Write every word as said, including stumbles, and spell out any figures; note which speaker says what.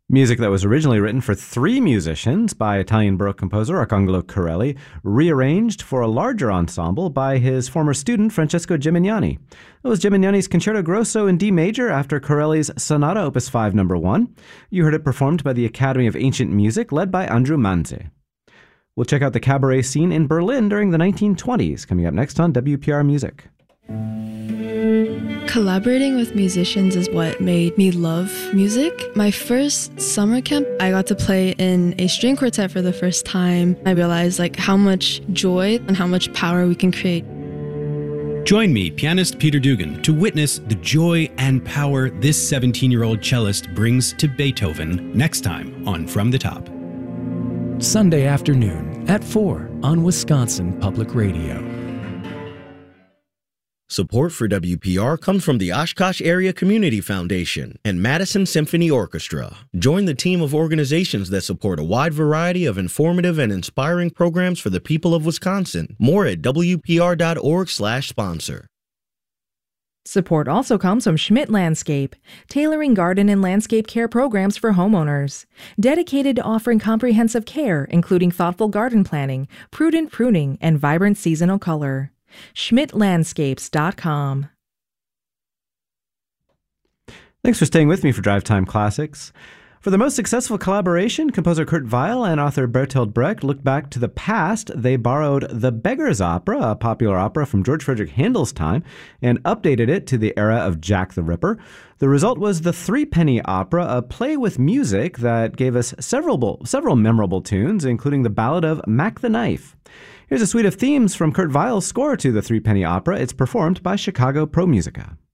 Speaker 1: Music that was originally written for three musicians by Italian Baroque composer Arcangelo Corelli, rearranged for a larger ensemble by his former student Francesco Gimignani. It was Gimignani's Concerto Grosso in D major after Corelli's Sonata Opus five number one. You heard it performed by the Academy of Ancient Music, led by Andrew Manze. We'll check out the cabaret scene in Berlin during the nineteen twenties, coming up next on W P R Music.
Speaker 2: Collaborating with musicians is what made me love music. My first summer camp, I got to play in a string quartet for the first time. I realized like how much joy and how much power we can create.
Speaker 3: Join me, pianist Peter Dugan, to witness the joy and power this seventeen-year-old cellist brings to Beethoven next time on From the Top.
Speaker 4: Sunday afternoon at four on Wisconsin Public Radio.
Speaker 5: Support for W P R comes from the Oshkosh Area Community Foundation and Madison Symphony Orchestra. Join the team of organizations that support a wide variety of informative and inspiring programs for the people of Wisconsin. More at W P R dot org slash sponsor.
Speaker 6: Support also comes from Schmidt Landscape, tailoring garden and landscape care programs for homeowners. Dedicated to offering comprehensive care, including thoughtful garden planning, prudent pruning, and vibrant seasonal color. schmidt landscapes dot com.
Speaker 1: Thanks for staying with me for Drive Time Classics. For the most successful collaboration, composer Kurt Weill and author Bertolt Brecht looked back to the past. They borrowed The Beggar's Opera, a popular opera from George Frederick Handel's time, and updated it to the era of Jack the Ripper. The result was the Threepenny Opera, a play with music that gave us several, several memorable tunes, including the ballad of Mac the Knife. Here's a suite of themes from Kurt Weill's score to the Threepenny Opera. It's performed by Chicago Pro Musica.